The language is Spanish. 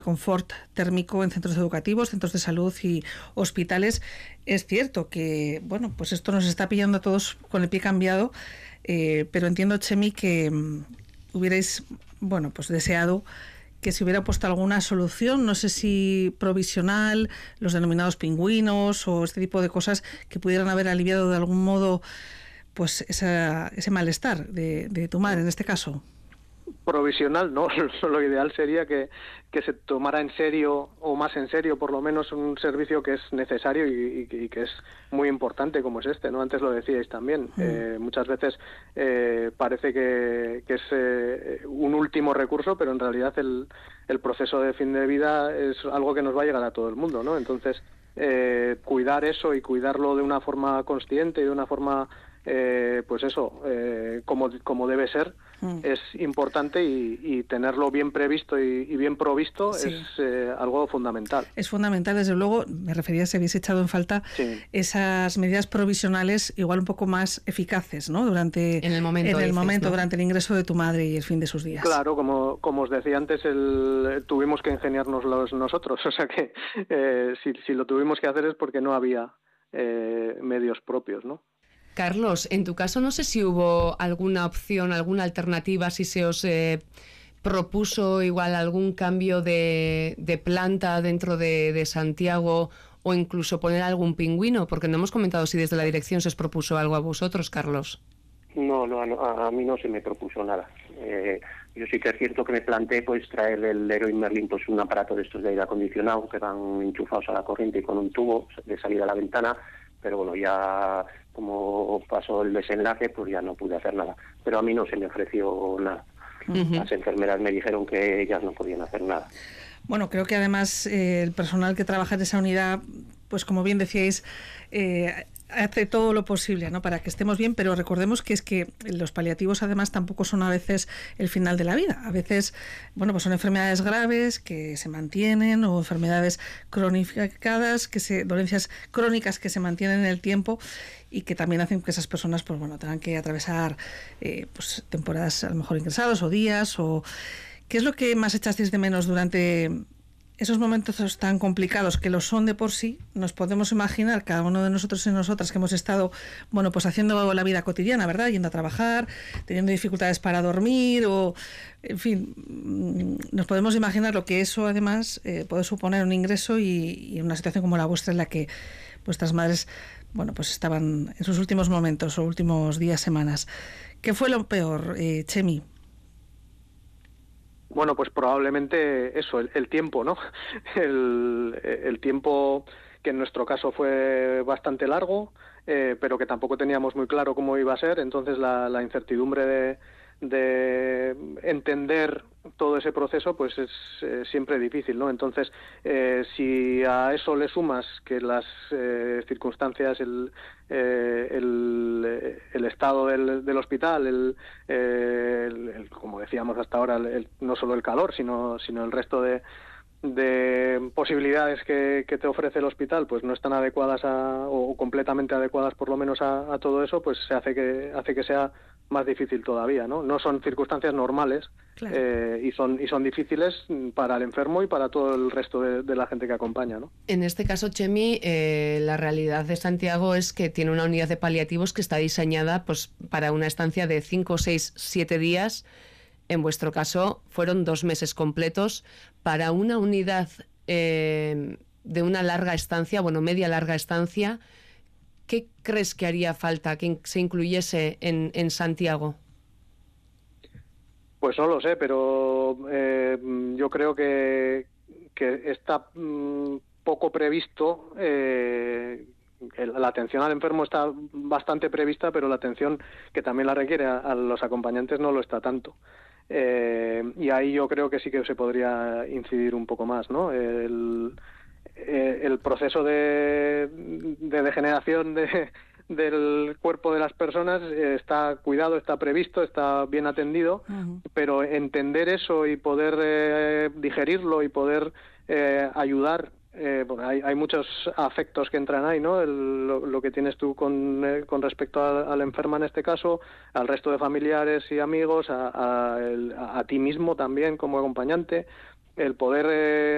confort térmico en centros educativos, centros de salud y hospitales. Es cierto que, bueno, pues esto nos está pillando a todos con el pie cambiado, pero entiendo, Chemi, que hubierais, bueno, pues deseado que se hubiera puesto alguna solución, no sé si provisional, los denominados pingüinos o este tipo de cosas que pudieran haber aliviado de algún modo pues ese malestar de tu madre en este caso. Provisional, ¿no? Lo ideal sería que se tomara en serio, o más en serio por lo menos, un servicio que es necesario y que es muy importante, como es este, ¿no? Antes lo decíais también. Muchas veces parece que es un último recurso, pero en realidad el proceso de fin de vida es algo que nos va a llegar a todo el mundo, ¿no? Entonces, cuidar eso y cuidarlo de una forma consciente y de una forma pues eso, como debe ser, es importante, y tenerlo bien previsto y bien provisto es algo fundamental. Es fundamental, desde luego. Me refería si habéis echado en falta esas medidas provisionales igual un poco más eficaces, ¿no? Durante el momento, ¿no? Durante el ingreso de tu madre y el fin de sus días. Claro, como os decía antes, tuvimos que ingeniárnoslos nosotros, o sea que si lo tuvimos que hacer es porque no había medios propios, ¿no? Carlos, en tu caso no sé si hubo alguna opción, alguna alternativa, si se os propuso igual algún cambio de planta dentro de Santiago, o incluso poner algún pingüino, porque no hemos comentado si desde la dirección se os propuso algo a vosotros, Carlos. No, a mí no se me propuso nada. Yo sí que es cierto que me planteé pues traer el Leroy Merlin, pues un aparato de estos de aire acondicionado que van enchufados a la corriente y con un tubo de salida a la ventana, pero bueno, ya como pasó el desenlace, pues ya no pude hacer nada. Pero a mí no se me ofreció nada. Las enfermeras me dijeron que ellas no podían hacer nada. Bueno, creo que además el personal que trabaja en esa unidad, pues como bien decíais, hace todo lo posible, ¿no?, para que estemos bien, pero recordemos que es que los paliativos además tampoco son a veces el final de la vida. A veces, bueno, pues son enfermedades graves que se mantienen, o enfermedades cronificadas, dolencias crónicas que se mantienen en el tiempo y que también hacen que esas personas, pues bueno, tengan que atravesar pues temporadas a lo mejor ingresados o días. O ¿qué es lo que más echasteis de menos durante esos momentos tan complicados, que lo son de por sí? Nos podemos imaginar, cada uno de nosotros y nosotras, que hemos estado, bueno, pues haciendo la vida cotidiana, ¿verdad? Yendo a trabajar, teniendo dificultades para dormir, o, en fin, nos podemos imaginar lo que eso además puede suponer un ingreso y una situación como la vuestra, en la que vuestras madres, bueno, pues estaban en sus últimos momentos o últimos días, semanas. ¿Qué fue lo peor, Chemi? Bueno, pues probablemente eso, el tiempo, ¿no? El tiempo, que en nuestro caso fue bastante largo, pero que tampoco teníamos muy claro cómo iba a ser. Entonces la incertidumbre de entender todo ese proceso, pues es siempre difícil, ¿no? Entonces, si a eso le sumas que las circunstancias, el estado del hospital, como decíamos hasta ahora, no solo el calor, sino el resto de posibilidades que te ofrece el hospital, pues no están adecuadas o completamente adecuadas por lo menos a todo eso, pues hace que sea más difícil todavía, ¿no? No son circunstancias normales, claro. y son difíciles para el enfermo y para todo el resto de la gente que acompaña, ¿no? En este caso, Chemi, la realidad de Santiago es que tiene una unidad de paliativos que está diseñada pues para una estancia de 5, 6, 7 días. En vuestro caso fueron 2 meses completos para una unidad de una larga estancia, bueno, media larga estancia. ¿Qué crees que haría falta que se incluyese en Santiago? Pues no lo sé, pero yo creo que está poco previsto. La atención al enfermo está bastante prevista, pero la atención que también la requiere a los acompañantes no lo está tanto. Y ahí yo creo que sí que se podría incidir un poco más, ¿no? El proceso de degeneración del cuerpo de las personas está cuidado, está previsto, está bien atendido, pero entender eso y poder digerirlo y poder ayudar, porque hay muchos afectos que entran ahí, ¿no? Lo que tienes tú con respecto a la enferma en este caso, al resto de familiares y amigos, a ti mismo también como acompañante, el poder